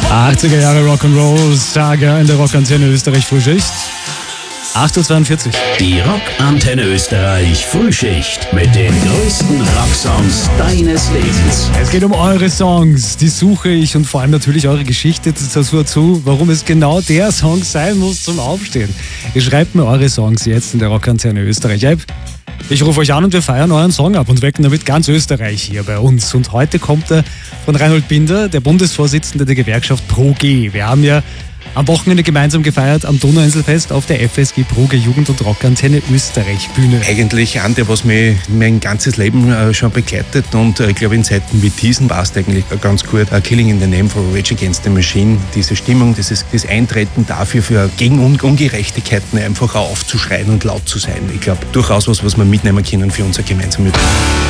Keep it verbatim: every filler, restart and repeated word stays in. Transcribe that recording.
achtziger Jahre Rock'n'Roll, Saga in der Rockantenne Österreich Frühschicht. acht Uhr zweiundvierzig. Die Rockantenne Österreich Frühschicht mit den größten Rocksongs deines Lebens. Es geht um eure Songs, die suche ich und vor allem natürlich eure Geschichte dazu, warum es genau der Song sein muss zum Aufstehen. Ihr schreibt mir eure Songs jetzt in der Rockantenne Österreich App. Ich rufe euch an und wir feiern euren Song ab und wecken damit ganz Österreich hier bei uns. Und heute kommt er von Reinhold Binder, der Bundesvorsitzende der Gewerkschaft ProG. Wir haben ja am Wochenende gemeinsam gefeiert am Donauinselfest auf der F S G ProG Jugend- und Rockantenne Österreich Bühne. Eigentlich an der, was mich mein ganzes Leben äh, schon begleitet und äh, ich glaube in Zeiten wie diesen war es eigentlich ganz gut. Uh, Killing in the Name for Rage Against the Machine, diese Stimmung, dieses, das Eintreten dafür, für gegen Un- Ungerechtigkeiten einfach aufzuschreien und laut zu sein. Ich glaube durchaus was, was wir mitnehmen können für unser gemeinsames